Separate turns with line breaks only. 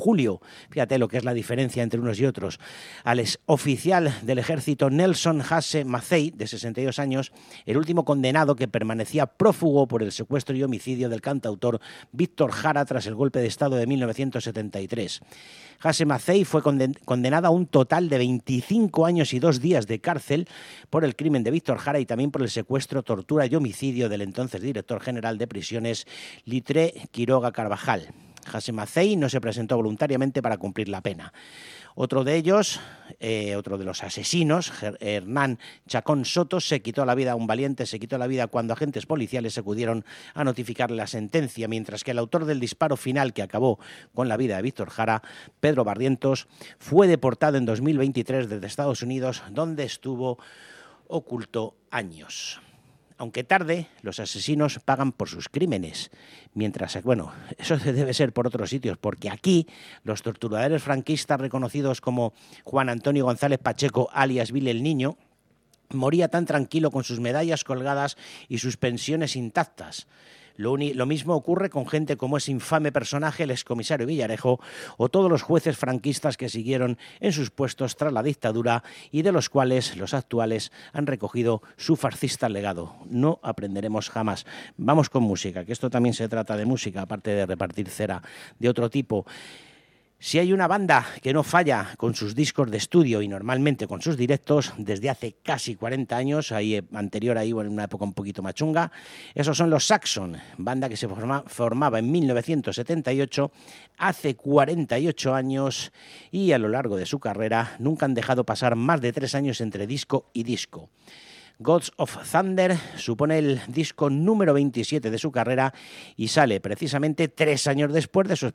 julio. Fíjate lo que es la diferencia entre unos y otros. Al exoficial del ejército Nelson Hasse Mathey, de 62 años, el último condenado que permanecía prófugo por el secuestro y homicidio del cantautor Víctor Jara tras el golpe de Estado de 1973. Hasse Mathey fue condenada a un total de 25 años y 2 días de cárcel por el crimen de Víctor Jara y también por el secuestro, tortura y homicidio del entonces director general de prisiones Litre Quiroga Carvajal. Hasse Mathey no se presentó voluntariamente para cumplir la pena. Otro de ellos, otro de los asesinos, Hernán Chacón Soto, se quitó la vida cuando agentes policiales acudieron a notificarle la sentencia, mientras que el autor del disparo final que acabó con la vida de Víctor Jara, Pedro Barrientos, fue deportado en 2023 desde Estados Unidos, donde estuvo oculto años. Aunque tarde, los asesinos pagan por sus crímenes. Mientras, bueno, eso debe ser por otros sitios, porque aquí los torturadores franquistas reconocidos como Juan Antonio González Pacheco, alias Vil el Niño, moría tan tranquilo con sus medallas colgadas y sus pensiones intactas. Lo mismo ocurre con gente como ese infame personaje, el excomisario Villarejo, o todos los jueces franquistas que siguieron en sus puestos tras la dictadura y de los cuales los actuales han recogido su fascista legado. No aprenderemos jamás. Vamos con música, que esto también se trata de música, aparte de repartir cera de otro tipo. Si hay una banda que no falla con sus discos de estudio y normalmente con sus directos desde hace casi 40 años, anterior en una época un poquito más chunga, esos son los Saxon, banda que se formaba en 1978, hace 48 años, y a lo largo de su carrera nunca han dejado pasar más de 3 años entre disco y disco. Gods of Thunder supone el disco número 27 de su carrera y sale precisamente 3 años después de su